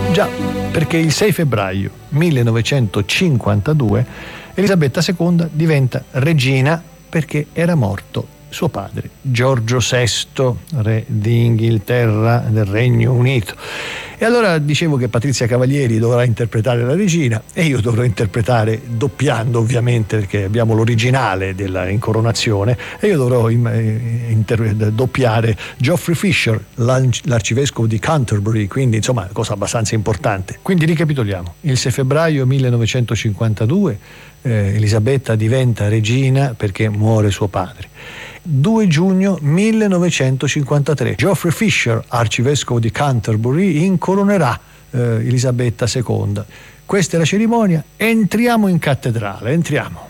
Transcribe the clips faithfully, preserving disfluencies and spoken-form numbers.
Già, perché il sei febbraio millenovecentocinquantadue Elisabetta seconda diventa regina perché era morto suo padre, Giorgio sesto, re di Inghilterra, del Regno Unito. E allora dicevo che Patrizia Cavalieri dovrà interpretare la regina e io dovrò interpretare, doppiando ovviamente, perché abbiamo l'originale della incoronazione, e io dovrò inter- doppiare Geoffrey Fisher, l'arcivescovo di Canterbury, quindi insomma cosa abbastanza importante. Quindi ricapitoliamo: il sei febbraio millenovecentocinquantadue eh, Elisabetta diventa regina perché muore suo padre. due giugno millenovecentocinquantatré Geoffrey Fisher, arcivescovo di Canterbury, incoronerà eh, Elisabetta seconda. Questa è la cerimonia. Entriamo in cattedrale, entriamo.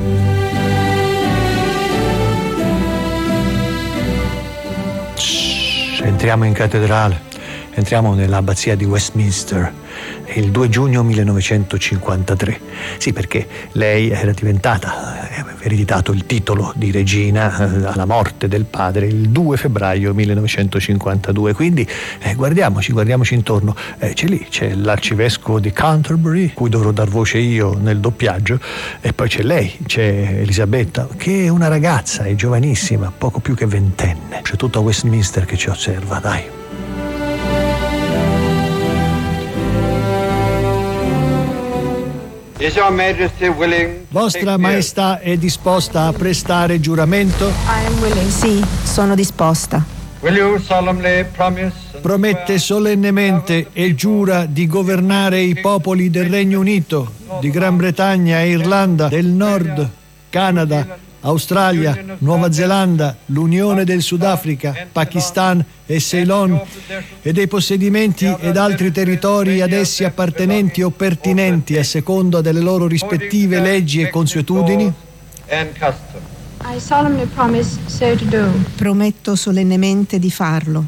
Shhh, entriamo in cattedrale. Entriamo nell'abbazia di Westminster. È il due giugno millenovecentocinquantatré. Sì, perché lei era diventata, aveva ereditato il titolo di regina eh, alla morte del padre il due febbraio millenovecentocinquantadue. Quindi eh, guardiamoci, guardiamoci intorno. Eh, c'è lì, c'è l'arcivescovo di Canterbury, cui dovrò dar voce io nel doppiaggio, e poi c'è lei, c'è Elisabetta, che è una ragazza, è giovanissima, poco più che ventenne. C'è tutta Westminster che ci osserva, dai. Is Your Majesty willing? Vostra Maestà è disposta a prestare giuramento? I am willing. Sì, sono disposta. Will you solemnly promise? Promette solennemente e giura di governare i popoli del Regno Unito, di Gran Bretagna e Irlanda del Nord, Canada, Australia, Nuova Zelanda, l'Unione del Sudafrica, Pakistan e Ceylon, e dei possedimenti ed altri territori ad essi appartenenti o pertinenti a seconda delle loro rispettive leggi e consuetudini? I solemnly promise so to do. Prometto solennemente di farlo.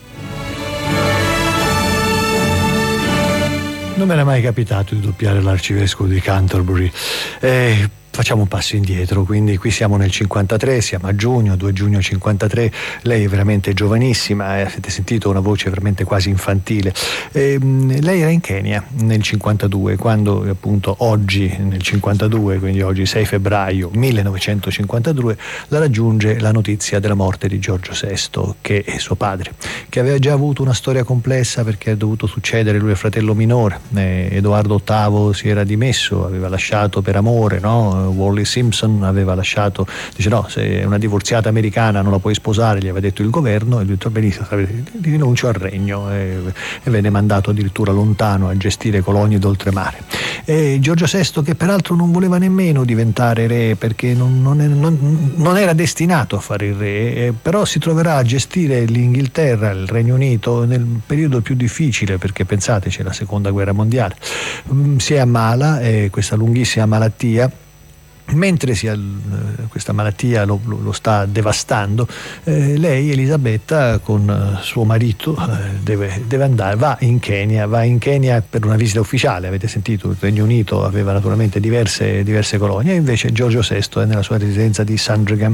Non mi era mai capitato di doppiare l'arcivescovo di Canterbury. Eh, Facciamo un passo indietro, quindi qui siamo nel cinquantatré, siamo a giugno, due giugno cinquantatré, lei è veramente giovanissima, eh, avete sentito una voce veramente quasi infantile. Eh, lei era in Kenya nel cinquantadue, quando appunto oggi, nel cinquantadue, quindi oggi sei febbraio millenovecentocinquantadue, la raggiunge la notizia della morte di Giorgio sesto, che è suo padre, che aveva già avuto una storia complessa perché è dovuto succedere, lui è fratello minore, eh, Edoardo ottavo si era dimesso, aveva lasciato per amore, no? Wally Simpson aveva lasciato, dice no, se è una divorziata americana non la puoi sposare, gli aveva detto il governo, e lui ha detto benissimo, rinuncio al regno, e, e venne mandato addirittura lontano a gestire colonie d'oltremare. E Giorgio sesto, che peraltro non voleva nemmeno diventare re perché non, non, non, non era destinato a fare il re, eh, però si troverà a gestire l'Inghilterra, il Regno Unito nel periodo più difficile, perché pensate c'è la seconda guerra mondiale. Mm, si ammala, eh, questa lunghissima malattia. Mentre si ha, questa malattia lo, lo, lo sta devastando, eh, lei, Elisabetta, con eh, suo marito eh, deve, deve andare, va in Kenya, va in Kenya per una visita ufficiale. Avete sentito, il Regno Unito aveva naturalmente diverse, diverse colonie, e invece Giorgio sesto è nella sua residenza di Sandringham.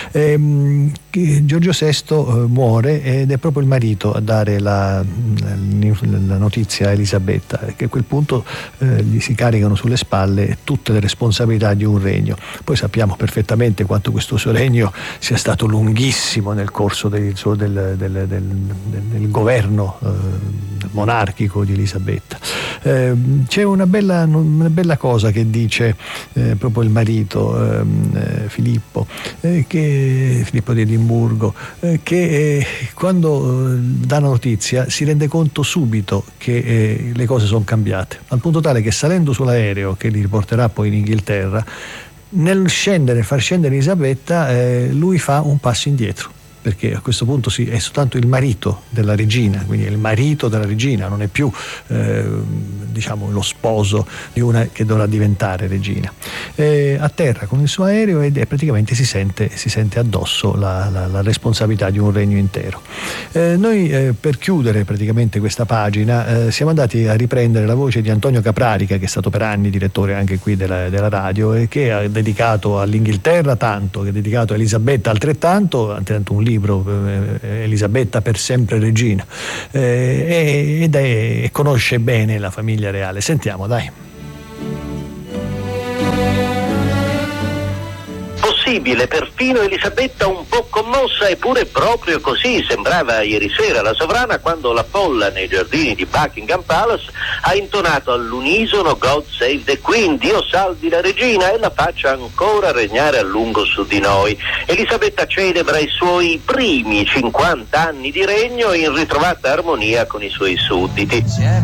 Eh, Giorgio sesto eh, muore ed è proprio il marito a dare la, la, la notizia a Elisabetta, che a quel punto eh, gli si caricano sulle spalle tutte le responsabilità di un regno. Poi sappiamo perfettamente quanto questo suo regno sia stato lunghissimo nel corso del, suo, del, del, del, del governo eh, monarchico di Elisabetta. Eh, c'è una bella, una bella cosa che dice eh, proprio il marito eh, Filippo, eh, che, Filippo di Edimburgo, eh, che eh, quando eh, dà la notizia si rende conto subito che eh, le cose sono cambiate, al punto tale che salendo sull'aereo che li riporterà poi in Inghilterra, nel scendere, far scendere Elisabetta, eh, lui fa un passo indietro, perché a questo punto sì, è soltanto il marito della regina, quindi è il marito della regina, non è più eh, diciamo lo sposo di una che dovrà diventare regina. Eh, atterra con il suo aereo ed è, praticamente si sente, si sente addosso la, la, la responsabilità di un regno intero. Eh, noi eh, per chiudere praticamente questa pagina eh, siamo andati a riprendere la voce di Antonio Caprarica, che è stato per anni direttore anche qui della, della radio, e che ha dedicato all'Inghilterra tanto, che ha dedicato a Elisabetta altrettanto, ha tenuto un libro libro, eh, Elisabetta per sempre regina, eh, ed è, conosce bene la famiglia reale. Sentiamo, dai. Possibile, perfino Elisabetta un po' commossa, eppure proprio così sembrava ieri sera la sovrana quando la folla nei giardini di Buckingham Palace ha intonato all'unisono God Save the Queen, Dio salvi la regina e la faccia ancora regnare a lungo su di noi. Elisabetta celebra i suoi primi cinquanta anni di regno in ritrovata armonia con i suoi sudditi.